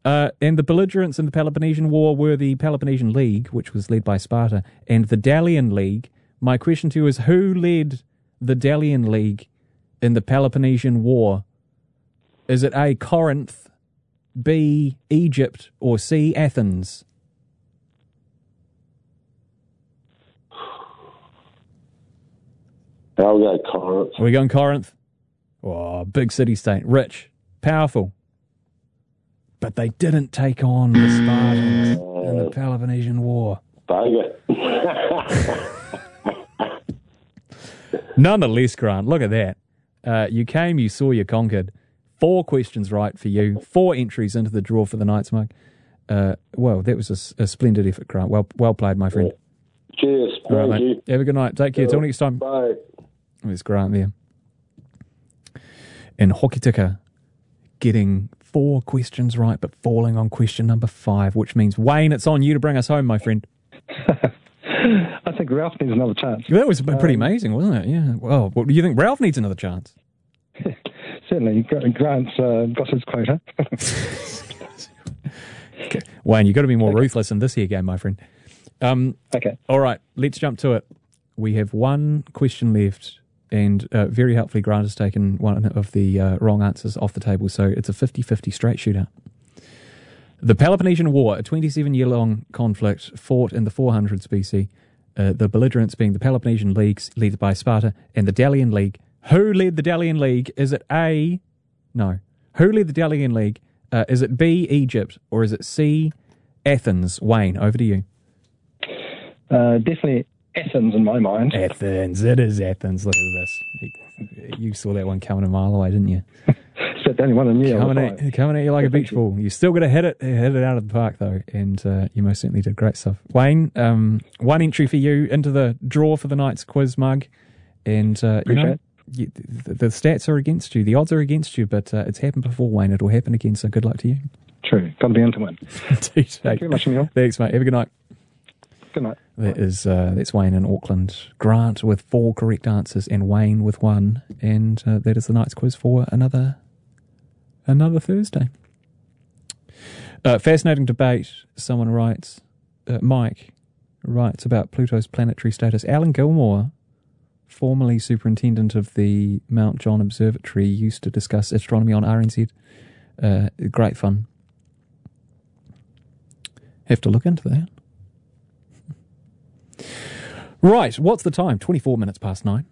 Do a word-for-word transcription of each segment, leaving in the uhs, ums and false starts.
Uh, and the belligerents in the Peloponnesian War were the Peloponnesian League, which was led by Sparta, and the Delian League. My question to you is, who led the Delian League in the Peloponnesian War? Is it A, Corinth, B, Egypt, or C, Athens? I'll go Corinth. Are we going Corinth? Oh, big city-state. Rich. Powerful. But they didn't take on the Spartans uh, in the Peloponnesian War. Bugger. Nonetheless, Grant, look at that. Uh, you came, you saw, you conquered. Four questions right for you. Four entries into the draw for the Knights mug. Uh, well, that was a, a splendid effort, Grant. Well well played, my friend. Cheers. All right, Thank mate. you. Have a good night. Take care. Till next time. Bye. There's Grant there. And Hokitika getting four questions right, but falling on question number five, which means, Wayne, it's on you to bring us home, my friend. I think Ralph needs another chance. That was pretty um, amazing, wasn't it? Yeah. Well, what, do you think Ralph needs another chance? Certainly. Grant's uh, got his quota. Okay. Wayne, you've got to be more okay. ruthless in this here game, my friend. Um, okay. All right, let's jump to it. We have one question left, and uh, very helpfully Grant has taken one of the uh, wrong answers off the table, so it's a fifty-fifty straight shootout. The Peloponnesian War, a twenty-seven-year-long conflict fought in the four hundreds B C, uh, the belligerents being the Peloponnesian Leagues led by Sparta and the Delian League. Who led the Delian League? Is it A? No. Who led the Delian League? Uh, is it B, Egypt, or is it C, Athens? Wayne, over to you. Uh, definitely Athens in my mind. Athens, it is Athens. Look at this. You saw that one coming a mile away, didn't you? It's the only one I knew. Coming at, coming at you like a beach ball. You still got to hit it, hit it out of the park though, and uh, you most certainly did great stuff. Wayne, um, one entry for you into the draw for the Knights quiz mug, and uh, you know. You, the, the stats are against you. The odds are against you, but uh, it's happened before, Wayne. It'll happen again, so good luck to you. True. Got to be into one. Thank you very much, Emil. Thanks, mate. Have a good night. Good night. That is, uh, that's Wayne in Auckland. Grant with four correct answers and Wayne with one. And uh, that is the Knights quiz for another, another Thursday. Uh, fascinating debate. Someone writes, uh, Mike writes about Pluto's planetary status. Alan Gilmore, formerly superintendent of the Mount John Observatory, used to discuss astronomy on R N Z. Uh, great fun. Have to look into that. Right, what's the time? twenty-four minutes past nine.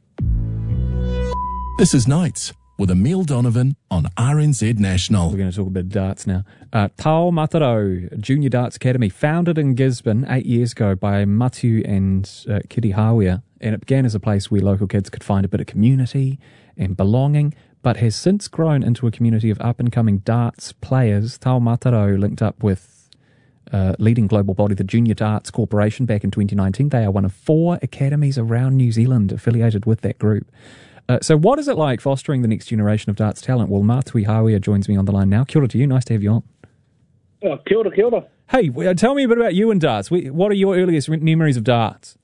This is Nights with Emil Donovan on R N Z National. We're going to talk a bit of darts now. Uh, Tau Mataro Junior Darts Academy, founded in Gisborne eight years ago by Matu and uh, Kiri Hawea, and it began as a place where local kids could find a bit of community and belonging, but has since grown into a community of up-and-coming darts players. Tau Mataro linked up with uh, leading global body, the Junior Darts Corporation, back in twenty nineteen. They are one of four academies around New Zealand affiliated with that group. Uh, so what is it like fostering the next generation of darts talent? Well, Matui Hawea joins me on the line now. Kia ora to you. Nice to have you on. Oh, kia ora, kia ora. Hey, tell me a bit about you and darts. What are your earliest memories of darts?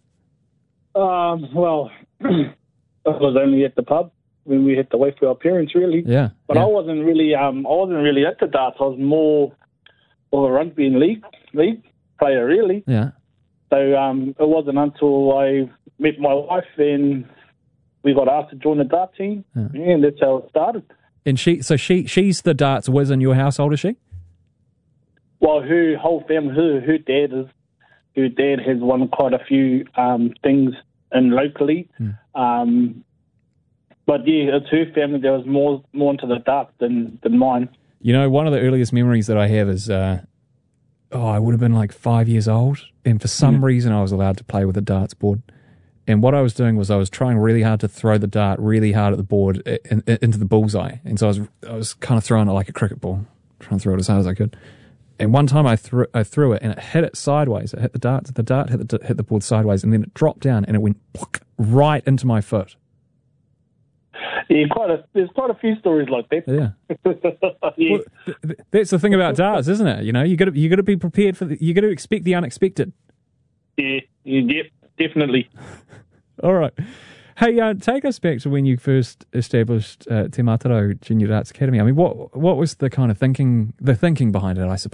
Um, well, I was only at the pub when we had to wait for our parents, really. Yeah. But yeah. I wasn't really, um, I wasn't really into darts. I was more of a rugby and league league player, really. Yeah. So um, it wasn't until I met my wife and we got asked to join the dart team, yeah. and that's how it started. And she, so she, she's the darts whiz in your household, is she? Well, her whole family, her, her dad is, her dad has won quite a few um, things in locally. Hmm. Um, but yeah, it's her family that was more more into the darts than, than mine. You know, one of the earliest memories that I have is, uh, oh, I would have been like five years old, and for some mm. reason I was allowed to play with a darts board. And what I was doing was I was trying really hard to throw the dart really hard at the board in, in, into the bullseye. And so I was I was kind of throwing it like a cricket ball, trying to throw it as hard as I could. And one time I threw I threw it and it hit it sideways. It hit the dart. The dart hit the hit the board sideways, and then it dropped down and it went right into my foot. Yeah, quite a, there's quite a few stories like that. Yeah, yeah. Well, th- that's the thing about darts, isn't it? You know, you got to you got to be prepared for the, you got to expect the unexpected. Yeah, yeah, definitely. All right. Hey, uh, take us back to when you first established uh, Te Mataro Junior Darts Academy. I mean, what what was the kind of thinking the thinking behind it? I suppose.